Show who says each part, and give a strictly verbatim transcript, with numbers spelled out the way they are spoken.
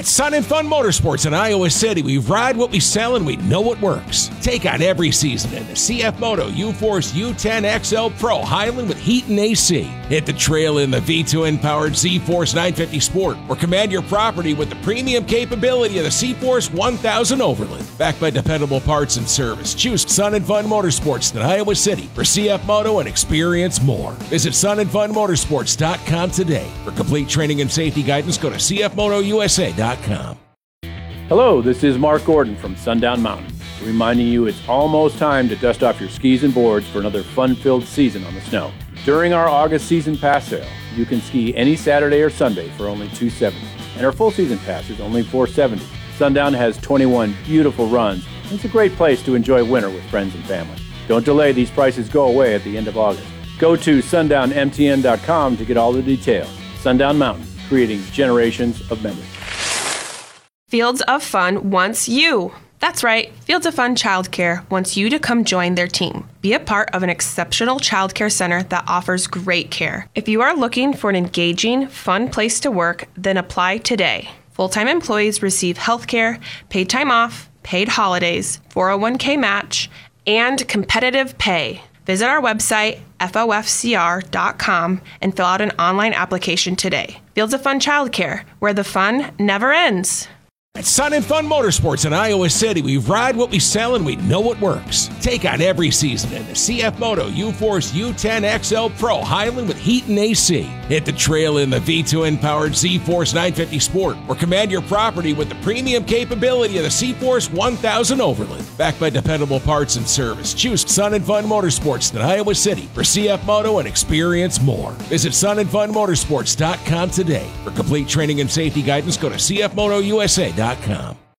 Speaker 1: At Sun and Fun Motorsports in Iowa City, we ride what we sell and we know what works. Take on every season in the C F Moto U-Force U ten X L Pro Highland with heat and A C. Hit the trail in the V twin-powered Z-Force nine fifty Sport or command your property with the premium capability of the C-Force one thousand Overland. Backed by dependable parts and service, choose Sun and Fun Motorsports in Iowa City for C F Moto and experience more. Visit sun and fun motorsports dot com today. For complete training and safety guidance, go to c f moto u s a dot com.
Speaker 2: Hello, this is Mark Gordon from Sundown Mountain, reminding you it's almost time to dust off your skis and boards for another fun-filled season on the snow. During our August season pass sale, you can ski any Saturday or Sunday for only two hundred seventy dollars, and our full season pass is only four hundred seventy dollars. Sundown has twenty-one beautiful runs, and it's a great place to enjoy winter with friends and family. Don't delay, these prices go away at the end of August. Go to sundown m t n dot com to get all the details. Sundown Mountain, creating generations of memories.
Speaker 3: Fields of Fun wants you. That's right, Fields of Fun Childcare wants you to come join their team. Be a part of an exceptional childcare center that offers great care. If you are looking for an engaging, fun place to work, then apply today. Full-time employees receive health care, paid time off, paid holidays, four oh one k match, and competitive pay. Visit our website, f o f c r dot com, and fill out an online application today. Fields of Fun Childcare, where the fun never ends.
Speaker 1: At Sun and Fun Motorsports in Iowa City, we ride what we sell and we know what works. Take on every season in the C F Moto U-Force U ten X L Pro Highland with heat and A C. Hit the trail in the V twin-powered Z-Force nine fifty Sport or command your property with the premium capability of the C-Force one thousand Overland. Backed by dependable parts and service, choose Sun and Fun Motorsports in Iowa City for C F Moto and experience more. Visit sun and fun motorsports dot com today. For complete training and safety guidance, go to c f moto u s a dot com.